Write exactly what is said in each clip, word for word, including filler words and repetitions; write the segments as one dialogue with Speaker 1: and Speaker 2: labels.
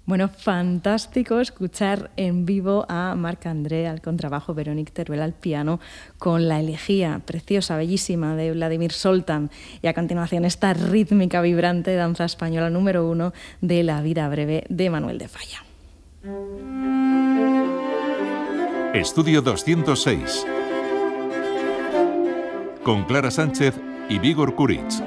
Speaker 1: Bueno, fantástico escuchar en vivo a Marc-André al contrabajo, Véronique Teruel al piano, con la elegía preciosa, bellísima de Vladimir Soltan y a continuación esta rítmica, vibrante danza española número uno de La vida breve de Manuel de Falla.
Speaker 2: Estudio doscientos seis con Clara Sánchez y Vígor Kuric.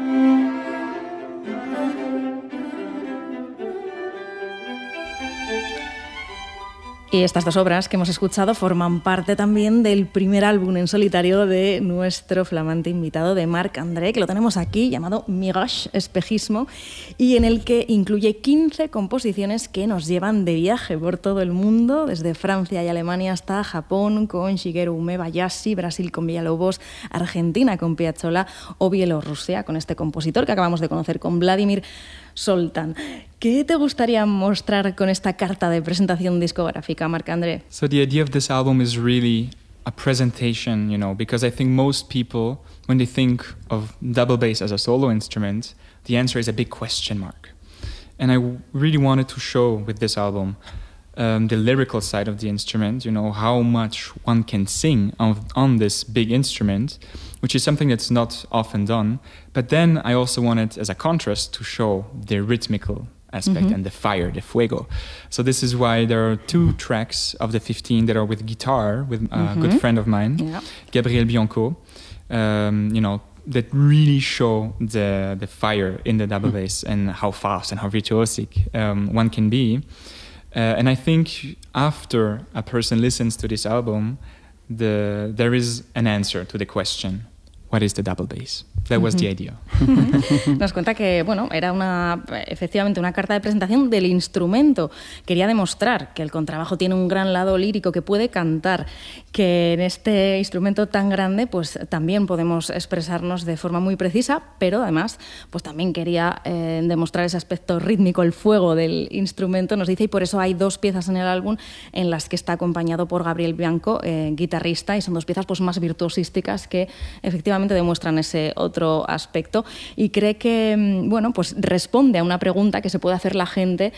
Speaker 1: Y estas dos obras que hemos escuchado forman parte también del primer álbum en solitario de nuestro flamante invitado de Marc-André, que lo tenemos aquí, llamado Mirage, Espejismo, y en el que incluye quince composiciones que nos llevan de viaje por todo el mundo, desde Francia y Alemania hasta Japón con Shigeru Umebayashi, Brasil con Villalobos, Argentina con Piazzolla o Bielorrusia con este compositor que acabamos de conocer, con Vladimir Soltan. ¿Qué te gustaría mostrar con esta carta de presentación discográfica, Marc-André?
Speaker 3: So the idea of this album is really a presentation, you know, because I think most people, when they think of double bass as a solo instrument, the answer is a big question mark. And I really wanted to show with this album um, the lyrical side of the instrument, you know, how much one can sing on, on this big instrument, which is something that's not often done. But then I also wanted, as a contrast, to show the rhythmical aspect mm-hmm. and the fire, the fuego. So this is why there are two tracks of the fifteen that are with guitar, with a mm-hmm. good friend of mine, yeah. Gabriel Bianco, um, you know, that really show the the fire in the double mm-hmm. bass and how fast and how virtuosic um, one can be. Uh, and I think after a person listens to this album, the there is an answer to the question, what is the double bass? That was the idea.
Speaker 1: Nos cuenta que, bueno, era una, efectivamente una carta de presentación del instrumento. Quería demostrar que el contrabajo tiene un gran lado lírico, que puede cantar, que en este instrumento tan grande pues también podemos expresarnos de forma muy precisa, pero además pues también quería eh, demostrar ese aspecto rítmico, el fuego del instrumento, nos dice, y por eso hay dos piezas en el álbum en las que está acompañado por Gabriel Bianco, eh, guitarrista, y son dos piezas pues más virtuosísticas que efectivamente demuestran ese otro aspecto, y cree que bueno, pues responde a una pregunta que se puede hacer la gente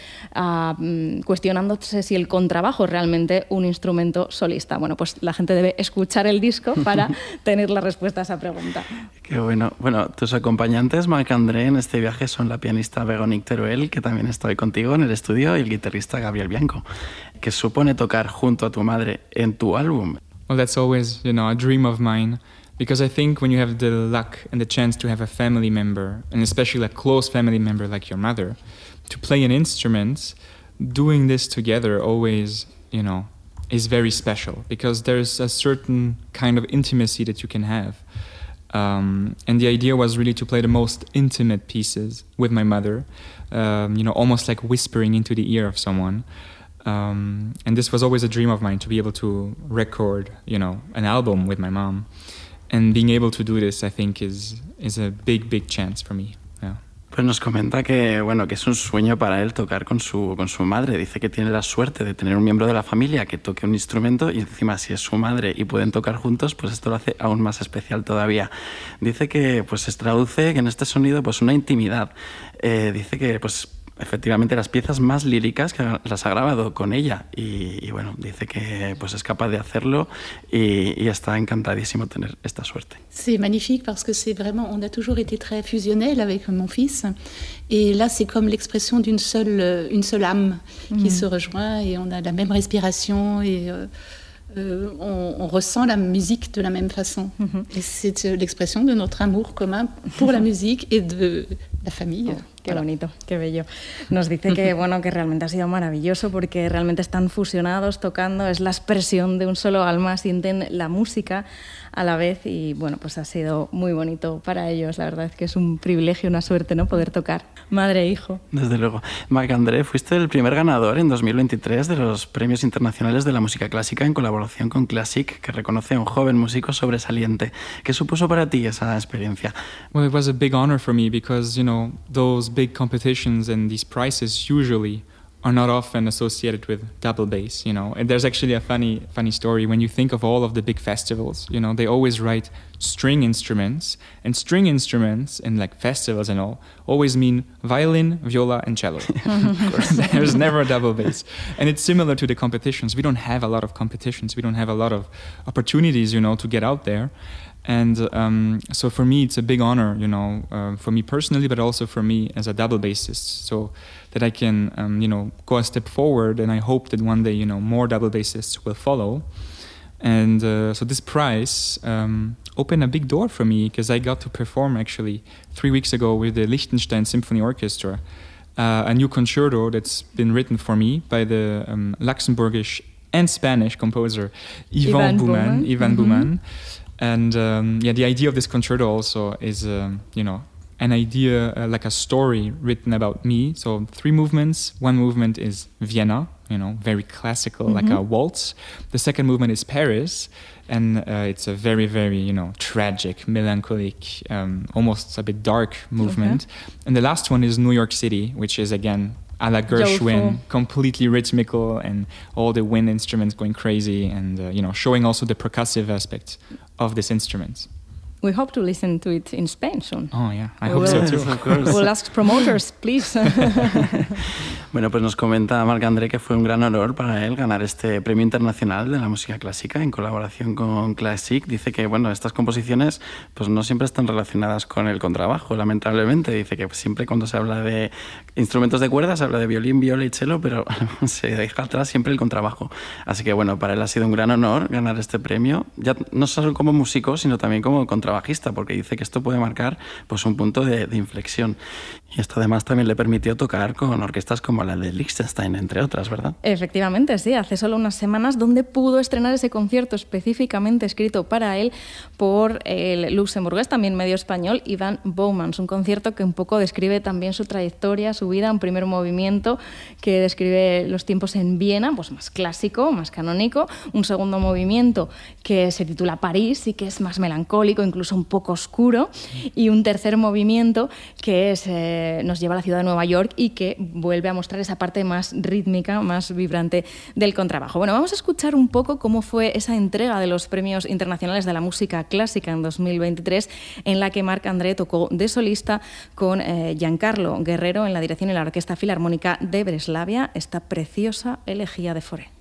Speaker 1: uh, cuestionándose si el contrabajo es realmente un instrumento solista. Bueno, pues la gente debe escuchar el disco para tener la respuesta a esa pregunta.
Speaker 4: Qué bueno. Bueno, tus acompañantes, Marc-André, en este viaje son la pianista Véronique Teruel, que también está hoy contigo en el estudio, y el guitarrista Gabriel Bianco. ¿Qué supone tocar junto a tu madre en tu álbum?
Speaker 3: Well, that's always, you know, a dream of mine. Because I think when you have the luck and the chance to have a family member, and especially a close family member like your mother, to play an instrument, doing this together always, you know, is very special, because there's a certain kind of intimacy that you can have. Um, and the idea was really to play the most intimate pieces with my mother, um, you know, almost like whispering into the ear of someone. Um, and this was always a dream of mine, to be able to record, you know, an album with my mom. And being able to do this, I think, is is a big, big chance for me. Yeah.
Speaker 4: Pues nos comenta que, bueno, que es un sueño para él tocar con su, con su madre. Dice que tiene la suerte de tener un miembro de la familia que toque un instrumento, y encima si es su madre y pueden tocar juntos, pues esto lo hace aún más especial todavía. Dice que pues se traduce que en este sonido pues una intimidad. Eh, dice que pues efectivamente las piezas más líricas que las ha grabado con ella, y, y bueno, dice que pues es capaz de hacerlo, y, y está encantadísimo tener esta suerte.
Speaker 5: C'est magnifique parce que c'est vraiment, on a toujours été très fusionnel avec mon fils, et là c'est comme l'expression d'une seule, une seule âme mmh. qui se rejoint, et on a la même respiration, et euh, euh, on, on ressent la musique de la même façon. Mmh. Et c'est l'expression de notre amour commun pour la musique et de la famille.
Speaker 1: Oh. Qué bonito, qué bello. Nos dice que, bueno, que realmente ha sido maravilloso, porque realmente están fusionados tocando, es la expresión de un solo alma, sienten la música a la vez, y bueno, pues ha sido muy bonito para ellos. La verdad es que es un privilegio, una suerte, ¿no?, poder tocar madre e hijo.
Speaker 4: Desde luego. Marc-André, fuiste el primer ganador en dos mil veintitrés de los Premios Internacionales de la Música Clásica en colaboración con Classic, que reconoce a un joven músico sobresaliente. ¿Qué supuso para ti esa experiencia?
Speaker 3: Well, it was a big honor for me, because, you know, those big competitions and these prizes usually are not often associated with double bass, you know. And there's actually a funny funny story. When you think of all of the big festivals, you know, they always write string instruments, and string instruments in like festivals and all always mean violin, viola, and cello. Of course, there's never a double bass. And it's similar to the competitions. We don't have a lot of competitions. We don't have a lot of opportunities, you know, to get out there. And um, so for me, it's a big honor, you know, uh, for me personally, but also for me as a double bassist, so that I can, um, you know, go a step forward. And I hope that one day, you know, more double bassists will follow. And uh, so this prize um, opened a big door for me, because I got to perform actually three weeks ago with the Liechtenstein Symphony Orchestra, uh, a new concerto that's been written for me by the um, Luxembourgish and Spanish composer Ivan Bouman. Ivan
Speaker 1: mm-hmm.
Speaker 3: Bouman. And um, yeah, the idea of this concerto also is, um, you know, an idea, uh, like a story written about me. So three movements. One movement is Vienna, you know, very classical, mm-hmm. like a waltz. The second movement is Paris, and uh, it's a very, very, you know, tragic, melancholic, um, almost a bit dark movement. Okay. And the last one is New York City, which is again a la Gershwin, Joyful. Completely rhythmical, and all the wind instruments going crazy, and uh, you know, showing also the percussive aspect of this instrument.
Speaker 1: We hope to listen to it in Spain soon.
Speaker 3: Oh, yeah, I
Speaker 1: we
Speaker 3: hope
Speaker 1: will,
Speaker 3: so too.
Speaker 4: Of course.
Speaker 1: We'll ask promoters, please.
Speaker 4: Bueno, pues nos comenta Marc-André que fue un gran honor para él ganar este premio internacional de la música clásica en colaboración con Classic. Dice que, bueno, estas composiciones pues no siempre están relacionadas con el contrabajo, lamentablemente. Dice que siempre cuando se habla de instrumentos de cuerda se habla de violín, viola y cello, pero se deja atrás siempre el contrabajo. Así que, bueno, para él ha sido un gran honor ganar este premio, ya no solo como músico, sino también como contrabajista, porque dice que esto puede marcar pues un punto de, de inflexión. Y esto además también le permitió tocar con orquestas como la de Liechtenstein, entre otras, ¿verdad?
Speaker 1: Efectivamente, sí. Hace solo unas semanas donde pudo estrenar ese concierto específicamente escrito para él por el luxemburgués, también medio español, Ivan Bouman. Un concierto que un poco describe también su trayectoria, su vida. Un primer movimiento que describe los tiempos en Viena, pues más clásico, más canónico. Un segundo movimiento que se titula París y que es más melancólico, incluso un poco oscuro. Y un tercer movimiento que es... Eh, nos lleva a la ciudad de Nueva York y que vuelve a mostrar esa parte más rítmica, más vibrante del contrabajo. Bueno, vamos a escuchar un poco cómo fue esa entrega de los Premios Internacionales de la Música Clásica en dos mil veintitrés, en la que Marc-André tocó de solista con eh, Giancarlo Guerrero en la dirección y la Orquesta Filarmónica de Breslavia, esta preciosa elegía de Fauré.